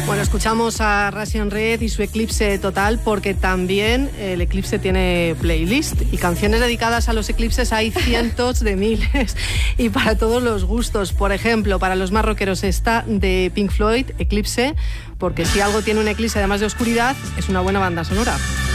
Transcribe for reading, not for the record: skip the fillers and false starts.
Bueno, escuchamos a Russian Red y su Eclipse Total porque también el Eclipse tiene playlist y canciones dedicadas a los eclipses hay cientos de miles y para todos los gustos. Por ejemplo, para los más rockeros esta de Pink Floyd, Eclipse, porque si algo tiene un eclipse además de oscuridad, es una buena banda sonora.